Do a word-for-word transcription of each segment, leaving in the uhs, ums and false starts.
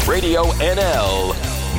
Radio N L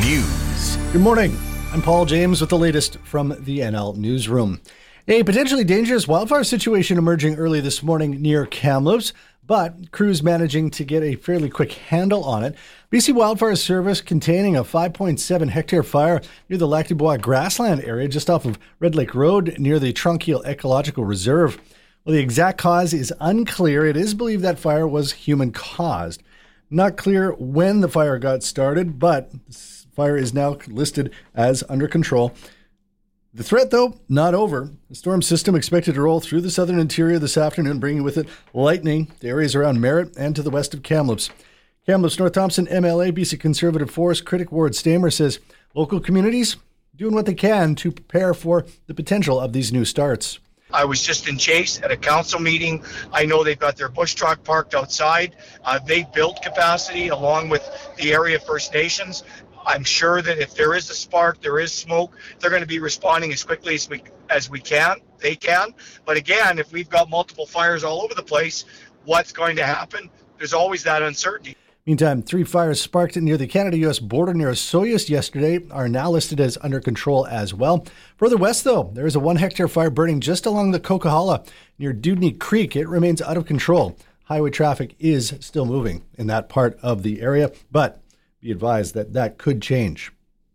News. Good morning. I'm Paul James with the latest from the N L Newsroom. A potentially dangerous wildfire situation emerging early this morning near Kamloops, but crews managing to get a fairly quick handle on it. B C Wildfire Service containing a five point seven hectare fire near the Lac du Bois grassland area just off of Red Lake Road near the Tronquil Ecological Reserve. Well, the exact cause is unclear. It is believed that fire was human-caused. Not clear when the fire got started, but the fire is now listed as under control. The threat, though, not over. The storm system expected to roll through the southern interior this afternoon, bringing with it lightning to areas around Merritt and to the west of Kamloops. Kamloops North Thompson M L A, B C Conservative Forest critic Ward Stamer says local communities doing what they can to prepare for the potential of these new starts. I was just in Chase at a council meeting. I know they've got their bush truck parked outside. Uh, they built capacity along with the area First Nations. I'm sure that if there is a spark, there is smoke, they're going to be responding as quickly as we as we can. They can. But again, if we've got multiple fires all over the place, what's going to happen? There's always that uncertainty. Meantime, three fires sparked near the Canada-U S border near Osoyoos yesterday are now listed as under control as well. Further west, though, there is a one-hectare fire burning just along the Coquihalla near Dudney Creek. It remains out of control. Highway traffic is still moving in that part of the area, but be advised that that could change.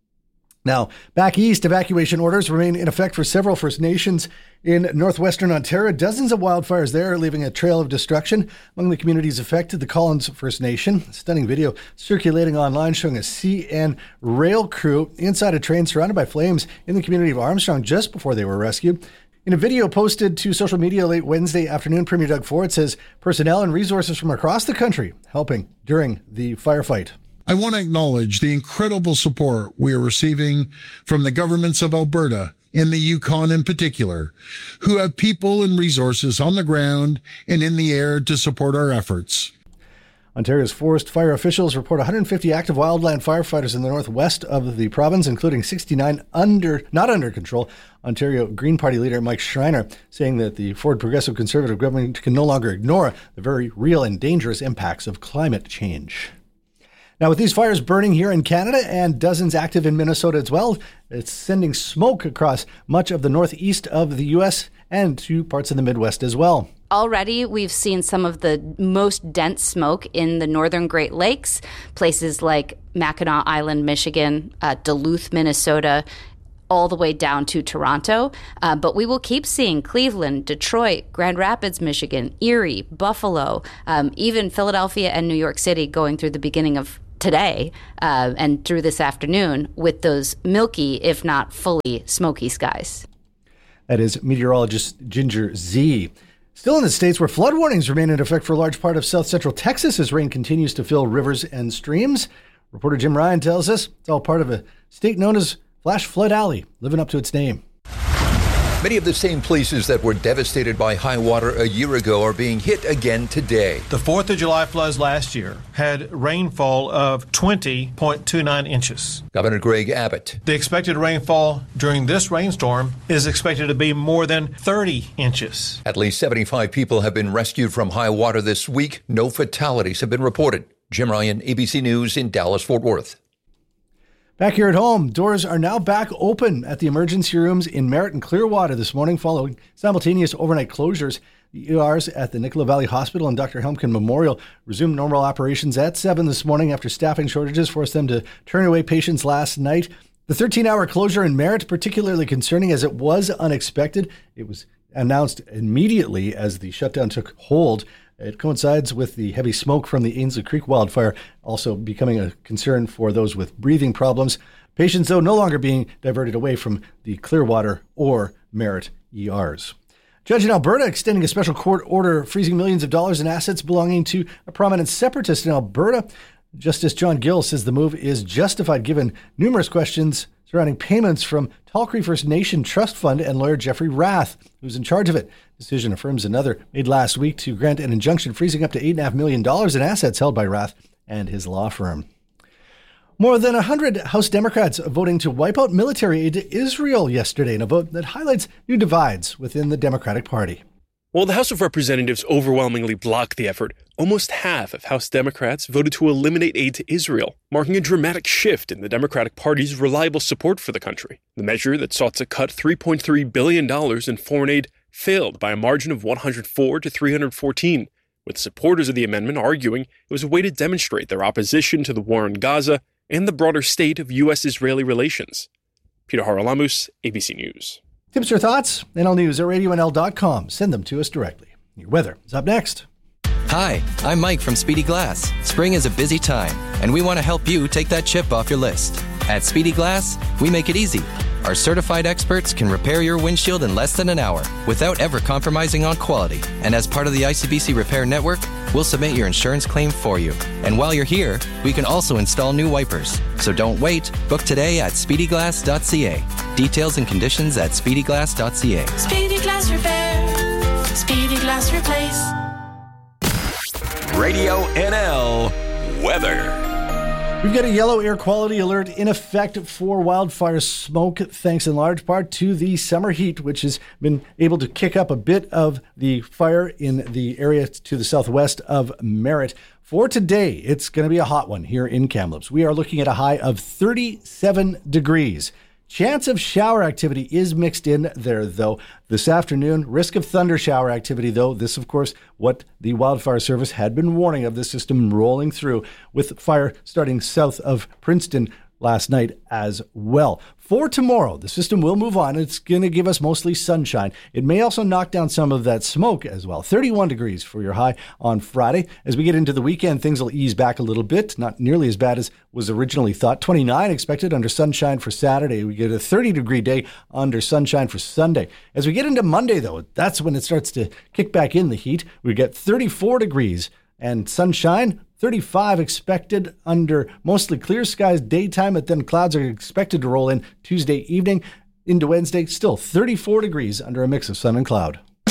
Now, back east, evacuation orders remain in effect for several First Nations in northwestern Ontario. Dozens of wildfires there, leaving a trail of destruction among the communities affected. The Collins First Nation, stunning video circulating online showing a C N rail crew inside a train surrounded by flames in the community of Armstrong just before they were rescued. In a video posted to social media late Wednesday afternoon, Premier Doug Ford says personnel and resources from across the country helping during the firefight. I want to acknowledge the incredible support we are receiving from the governments of Alberta and the Yukon in particular, who have people and resources on the ground and in the air to support our efforts. Ontario's forest fire officials report one hundred fifty active wildland firefighters in the northwest of the province, including sixty-nine under not under control. Ontario Green Party leader Mike Schreiner saying that the Ford Progressive Conservative government can no longer ignore the very real and dangerous impacts of climate change. Now, with these fires burning here in Canada and dozens active in Minnesota as well, it's sending smoke across much of the northeast of the U S and to parts of the Midwest as well. Already, we've seen some of the most dense smoke in the northern Great Lakes, places like Mackinac Island, Michigan, uh, Duluth, Minnesota, all the way down to Toronto. Uh, but we will keep seeing Cleveland, Detroit, Grand Rapids, Michigan, Erie, Buffalo, um, even Philadelphia and New York City going through the beginning of today uh, and through this afternoon with those milky, if not fully smoky skies. That is meteorologist Ginger Z. Still in the states where flood warnings remain in effect for a large part of south central Texas as rain continues to fill rivers and streams. Reporter Jim Ryan tells us it's all part of a state known as Flash Flood Alley, living up to its name. Many of the same places that were devastated by high water a year ago are being hit again today. The fourth of July floods last year had rainfall of twenty point two nine inches. Governor Greg Abbott. The expected rainfall during this rainstorm is expected to be more than thirty inches. At least seventy-five people have been rescued from high water this week. No fatalities have been reported. Jim Ryan, A B C News in Dallas-Fort Worth. Back here at home, doors are now back open at the emergency rooms in Merritt and Clearwater this morning following simultaneous overnight closures. The E Rs at the Nicola Valley Hospital and Doctor Helmkin Memorial resumed normal operations at seven this morning after staffing shortages forced them to turn away patients last night. The thirteen-hour closure in Merritt particularly concerning as it was unexpected. It was announced immediately as the shutdown took hold. It coincides with the heavy smoke from the Ainslie Creek wildfire also becoming a concern for those with breathing problems. Patients, though, no longer being diverted away from the Clearwater or Merritt E Rs. Judge in Alberta extending a special court order freezing millions of dollars in assets belonging to a prominent separatist in Alberta. Justice John Gill says the move is justified given numerous questions surrounding payments from Tall Cree First Nation Trust Fund and lawyer Jeffrey Rath, who's in charge of it. Decision affirms another made last week to grant an injunction freezing up to eight point five million dollars in assets held by Rath and his law firm. More than one hundred House Democrats voting to wipe out military aid to Israel yesterday in a vote that highlights new divides within the Democratic Party. While the House of Representatives overwhelmingly blocked the effort, almost half of House Democrats voted to eliminate aid to Israel, marking a dramatic shift in the Democratic Party's reliable support for the country. The measure that sought to cut three point three billion dollars in foreign aid failed by a margin of one hundred four to three hundred fourteen, with supporters of the amendment arguing it was a way to demonstrate their opposition to the war in Gaza and the broader state of U S Israeli relations. Peter Haralamus, A B C News. Tips or thoughts? N L News at radio N L dot com. Send them to us directly. Your weather is up next. Hi, I'm Mike from Speedy Glass. Spring is a busy time, and we want to help you take that chip off your list. At Speedy Glass, we make it easy. Our certified experts can repair your windshield in less than an hour without ever compromising on quality. And as part of the I C B C Repair Network, we'll submit your insurance claim for you. And while you're here, we can also install new wipers. So don't wait. Book today at speedy glass dot c a. Details and conditions at speedy glass dot c a. Speedy Glass Repair. Speedy Glass Replace. Radio N L weather. We've got a yellow air quality alert in effect for wildfire smoke, thanks in large part to the summer heat, which has been able to kick up a bit of the fire in the area to the southwest of Merritt. For today, it's going to be a hot one here in Kamloops. We are looking at a high of thirty-seven degrees. Chance of shower activity is mixed in there, though. This afternoon, risk of thunder shower activity, though. This, of course, what the Wildfire Service had been warning of, the system rolling through with fire starting south of Princeton last night as well. For tomorrow, the system will move on. It's going to give us mostly sunshine. It may also knock down some of that smoke as well. thirty-one degrees for your high on Friday. As we get into the weekend, things will ease back a little bit. Not nearly as bad as was originally thought. twenty-nine expected under sunshine for Saturday. We get a thirty degree day under sunshine for Sunday. As we get into Monday, though, that's when it starts to kick back in the heat. We get thirty-four degrees and sunshine. thirty-five expected under mostly clear skies daytime, but then clouds are expected to roll in Tuesday evening into Wednesday. Still thirty-four degrees under a mix of sun and cloud.